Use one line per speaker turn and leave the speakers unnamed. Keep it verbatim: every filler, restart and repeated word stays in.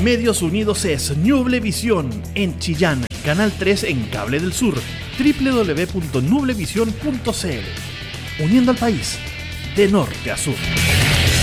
Medios Unidos es Nublevisión en Chillán, Canal tres en Cable del Sur, doble u doble u doble u punto nublevisión punto c l. Uniendo al país de norte a sur.